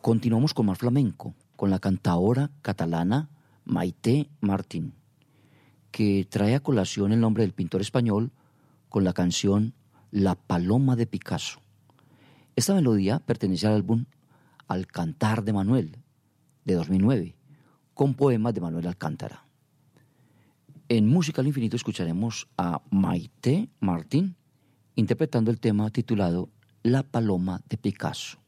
Continuamos con más flamenco, con la cantaora catalana Maite Martín, que trae a colación el nombre del pintor español con la canción La Paloma de Picasso. Esta melodía pertenece al álbum Al Cantar de Manuel, de 2009, con poemas de Manuel Alcántara. En Música al Infinito escucharemos a Maite Martín interpretando el tema titulado La Paloma de Picasso.